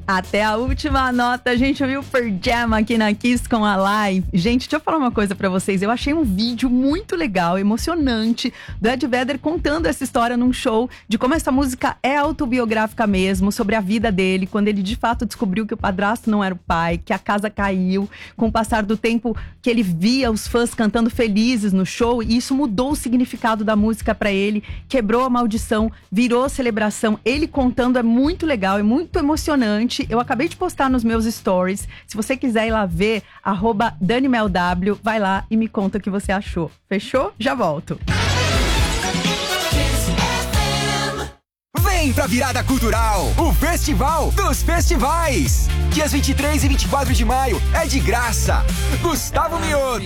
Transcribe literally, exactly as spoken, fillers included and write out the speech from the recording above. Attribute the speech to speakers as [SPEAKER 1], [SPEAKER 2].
[SPEAKER 1] Até a última nota, a gente ouviu Pearl Jam aqui na Kiss com a Live. Gente, deixa eu falar uma coisa pra vocês. Eu achei um vídeo muito legal, emocionante, do Ed Vedder contando essa história num show, de como essa música é autobiográfica mesmo, sobre a vida dele, quando ele de fato descobriu que o padrasto não era o pai, que a casa caiu, com o passar do tempo que ele via os fãs cantando felizes no show, e isso mudou o significado da música pra ele, quebrou a maldição, virou celebração. Ele contando é muito legal, é muito emocionante. Eu acabei de postar nos meus stories. Se você quiser ir lá ver, arroba DaniMelW, vai lá e me conta o que você achou. Fechou? Já volto.
[SPEAKER 2] Vem pra Virada Cultural, o festival dos festivais. Dias vinte e três e vinte e quatro de maio é de graça. Gustavo Mioto,